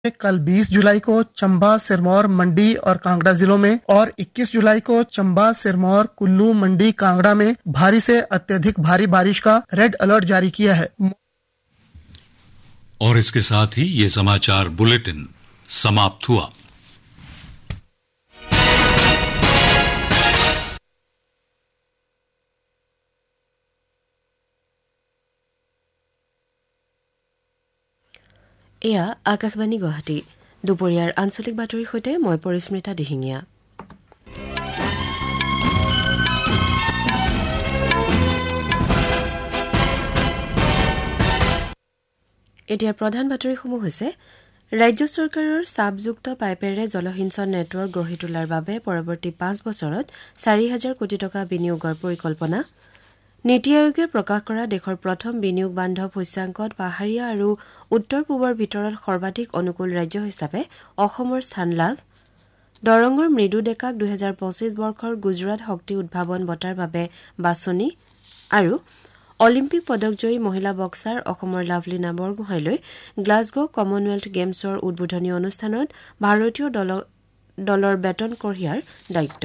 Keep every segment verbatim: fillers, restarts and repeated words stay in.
कल बीस जुलाई को चंबा, सिरमौर, मंडी और कांगड़ा जिलों में और इक्कीस जुलाई को चंबा, सिरमौर, कुल्लू, मंडी, कांगड़ा में भारी से अत्यधिक भारी बारिश का रेड अलर्ट जारी किया है। और इसके साथ ही ये समाचार बुलेटिन समाप्त हुआ। এয়া আকাশবাণী গুৱাহাটী। দুপৰীয়াৰ আঞ্চলিক বাতৰিৰ সৈতে মই পৰিস্মিতা দিহিঙীয়া। এতিয়া প্ৰধান বাতৰিসমূহ হৈছে ৰাজ্য চৰকাৰৰ চাপযুক্ত পাইপেৰে জলসিঞ্চন নেটৱৰ্ক গঢ়ি তোলাৰ বাবে পৰৱৰ্তী পাঁচ বছৰত চাৰি হাজাৰ কোটি টকা বিনিয়োগৰ পৰিকল্পনা। নীতি আয়োগে প্ৰকাশ কৰা দেশৰ প্ৰথম বিনিয়োগ বান্ধৱ সূচ্যাংকত পাহাৰীয়া আৰু উত্তৰ পূবৰ ভিতৰত সৰ্বাধিক অনুকূল ৰাজ্য হিচাপে অসমৰ স্থান লাভ। দৰঙৰ মৃদু ডেকাক দুহেজাৰ পঁচিছ বৰ্ষৰ গুজৰাট শক্তি উদ্ভাৱন বঁটাৰ বাবে বাছনি। আৰু অলিম্পিক পদকজয়ী মহিলা বক্সাৰ অসমৰ লাভলীনা বৰগোহাঁইলৈ গ্লাছগো কমনৱেলথ গেমছৰ উদ্বোধনী অনুষ্ঠানত ভাৰতীয় দলৰ বেতন কঢ়িয়াৰ দায়িত্ব।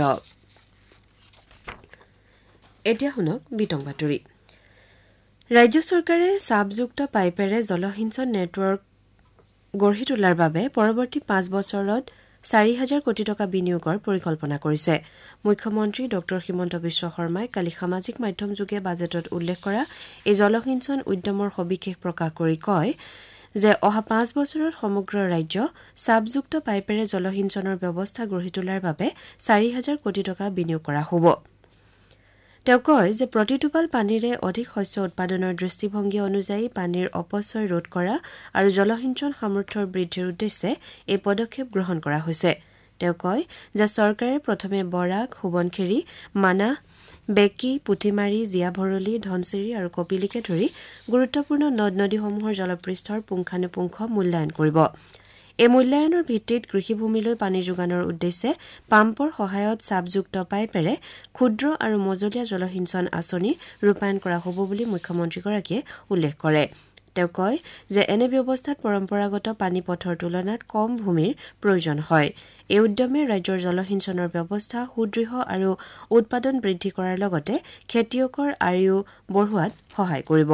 এতিয়া শুনক বিতং বাতৰি। ৰাজ্য চৰকাৰে চাপযুক্ত পাইপেৰে জলসিঞ্চন নেটৱৰ্ক গঢ়ি তোলাৰ বাবে পৰৱৰ্তী পাঁচ বছৰত চাৰি হাজাৰ কোটি টকা বিনিয়োগৰ পৰিকল্পনা কৰিছে। মুখ্যমন্ত্ৰী ডঃ হিমন্ত বিশ্ব শৰ্মাই কালি সামাজিক মাধ্যমযোগে বাজেটত উল্লেখ কৰা এই জলসিঞ্চন উদ্যমৰ সবিশেষ প্ৰকাশ কৰি কয় যে অহা পাঁচ বছৰত সমগ্ৰ ৰাজ্য চাপযুক্ত পাইপেৰে জলসিঞ্চনৰ ব্যৱস্থা গঢ়ি তোলাৰ বাবে চাৰি হাজাৰ কোটি টকা বিনিয়োগ কৰা হ'ব। তেওঁ কয় যে প্ৰতিটোপাল পানীৰে অধিক শস্য উৎপাদনৰ দৃষ্টিভংগী অনুযায়ী পানীৰ অপচয় ৰোধ কৰা আৰু জলসিঞ্চন সামৰ্থ্যৰ বৃদ্ধিৰ উদ্দেশ্যে এই পদক্ষেপ গ্ৰহণ কৰা হৈছে। তেওঁ কয় যে চৰকাৰে প্ৰথমে বৰাক, সোৱণশিৰি, মানাহ, বেকী, পুথিমাৰী, জীয়াভৰলী, ধনচিৰি আৰু কপিলীকে ধৰি গুৰুত্বপূৰ্ণ নদ নদীসমূহৰ জলপৃষ্ঠৰ পুংখানুপুংখ মূল্যায়ন কৰিব। এই মূল্যায়নৰ ভিত্তিত কৃষিভূমিলৈ পানী যোগানৰ উদ্দেশ্যে পাম্পৰ সহায়ত চাপযুক্ত পাইপেৰে ক্ষুদ্ৰ আৰু মজলীয়া জলসিঞ্চন আঁচনি ৰূপায়ণ কৰা হ'ব বুলি মুখ্যমন্ত্ৰীগৰাকীয়ে উল্লেখ কৰে। তেওঁ কয় যে এনে ব্যৱস্থাত পৰম্পৰাগত পানী পথৰ তুলনাত কম ভূমিৰ প্ৰয়োজন হয়। এই উদ্যমে ৰাজ্যৰ জলসিঞ্চনৰ ব্যৱস্থা সুদৃঢ় আৰু উৎপাদন বৃদ্ধি কৰাৰ লগতে খেতিয়কৰ আয়ু বঢ়োৱাত সহায় কৰিব।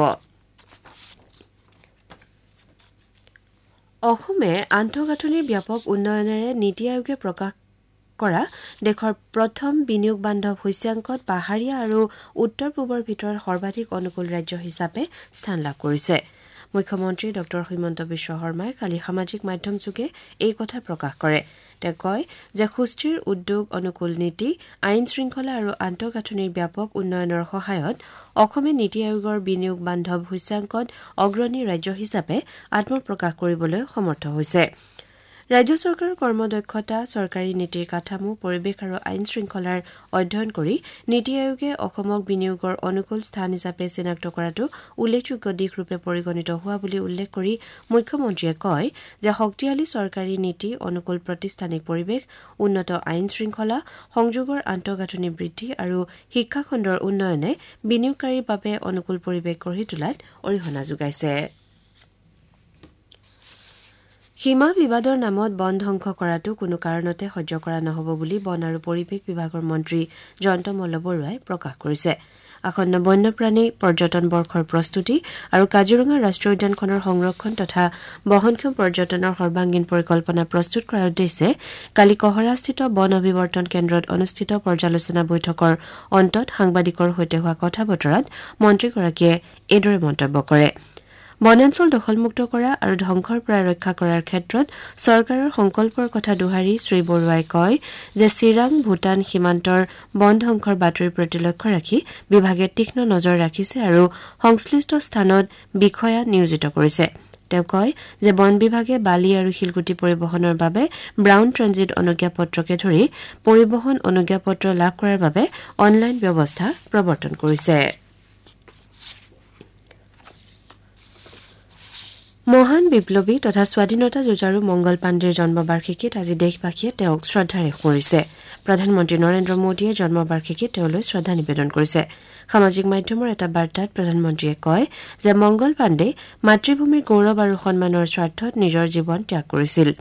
অসমে আন্তঃগাঁথনিৰ ব্যাপক উন্নয়নেৰে নীতি আয়োগে প্ৰকাশ কৰা দেশৰ প্ৰথম বিনিয়োগ বান্ধৱ সূচ্যাংকত পাহাৰীয়া আৰু উত্তৰ পূবৰ ভিতৰত সৰ্বাধিক অনুকূল ৰাজ্য হিচাপে স্থান লাভ কৰিছে। মুখ্যমন্ত্ৰী ডঃ হিমন্ত বিশ্ব শৰ্মাই কালি সামাজিক মাধ্যমযোগে এই কথা প্ৰকাশ কৰে। তেওঁ কয় যে সুস্থিৰ উদ্যোগ অনুকূল নীতি, আইন শৃংখলা আৰু আন্তঃগাঁথনিৰ ব্যাপক উন্নয়নৰ সহায়ত অসমে নীতি আয়োগৰ বিনিয়োগ বান্ধৱ সূচ্যাংকত অগ্ৰণী ৰাজ্য হিচাপে আত্মপ্ৰকাশ কৰিবলৈ সমৰ্থ হৈছে। ৰাজ্য চৰকাৰৰ কৰ্মদক্ষতা, চৰকাৰী নীতিৰ কাঠামো, পৰিৱেশ আৰু আইন শৃংখলাৰ অধ্যয়ন কৰি নীতি আয়োগে অসমক বিনিয়োগৰ অনুকূল স্থান হিচাপে চিনাক্ত কৰাটো উল্লেখযোগ্য দিশৰূপে পৰিগণিত হোৱা বুলি উল্লেখ কৰি মুখ্যমন্ত্ৰীয়ে কয় যে শক্তিশালী চৰকাৰী নীতি, অনুকূল প্ৰতিষ্ঠানিক পৰিৱেশ, উন্নত আইন শৃংখলা, সংযোগৰ আন্তঃগাঁথনি বৃদ্ধি আৰু শিক্ষা খণ্ডৰ উন্নয়নে বিনিয়োগকাৰীৰ বাবে অনুকূল পৰিৱেশ গঢ়ি তোলাত অৰিহণা যোগাইছে। সীমা বিবাদৰ নামত বন ধ্বংস কৰাটো কোনো কাৰণতে সহ্য কৰা নহ'ব বুলি বন আৰু পৰিৱেশ বিভাগৰ মন্ত্ৰী জয়ন্ত মল্ল বৰুৱাই প্ৰকাশ কৰিছে। আসন্ন বন্যপ্ৰাণী পৰ্যটন বৰ্ষৰ প্ৰস্তুতি আৰু কাজিৰঙা ৰাষ্ট্ৰীয় উদ্যানখনৰ সংৰক্ষণ তথা বহনক্ষম পৰ্যটনৰ সৰ্বাংগীন পৰিকল্পনা প্ৰস্তুত কৰাৰ উদ্দেশ্যে কালি কহৰাস্থিত বন অভিৱৰ্তন কেন্দ্ৰত অনুষ্ঠিত পৰ্যালোচনা বৈঠকৰ অন্তত সাংবাদিকৰ সৈতে হোৱা কথা বতৰাত মন্ত্ৰীগৰাকীয়ে এইদৰে মন্তব্য কৰে। বনাঞ্চল দখলমুক্ত কৰা আৰু ধ্বংসৰ পৰা ৰক্ষা কৰাৰ ক্ষেত্ৰত চৰকাৰৰ সংকল্পৰ কথা দোহাৰি শ্ৰীবৰুৱাই কয় যে চিৰাং ভূটান সীমান্তৰ বন ধ্বংসৰ বাতৰিৰ প্ৰতি লক্ষ্য ৰাখি বিভাগে তীক্ষ্ণ নজৰ ৰাখিছে আৰু সংশ্লিষ্ট স্থানত বিষয়া নিয়োজিত কৰিছে। তেওঁ কয় যে বন বিভাগে বালি আৰু শিলগুটি পৰিবহণৰ বাবে ব্ৰাউন ট্ৰেঞ্জিট অনুজ্ঞাপত্ৰকে ধৰি পৰিবহণ অনুজ্ঞাপত্ৰ লাভ কৰাৰ বাবে অনলাইন ব্যৱস্থা প্ৰৱৰ্তন কৰিছে। মহান বিপ্লৱী তথা স্বাধীনতা যুঁজাৰু মংগল পাণ্ডেৰ জন্মবাৰ্ষিকীত আজি দেশবাসীয়ে তেওঁক শ্ৰদ্ধাৰে কৰিছে। প্ৰধানমন্ত্ৰী নৰেন্দ্ৰ মোদীয়ে জন্মবাৰ্ষিকীত তেওঁলৈ শ্ৰদ্ধা নিবেদন কৰিছে। সামাজিক মাধ্যমৰ এটা বাৰ্তাত প্ৰধানমন্ত্ৰীয়ে কয় যে মংগল পাণ্ডে মাতৃভূমিৰ গৌৰৱ আৰু সন্মানৰ স্বাৰ্থত নিজৰ জীৱন ত্যাগ কৰিছিল।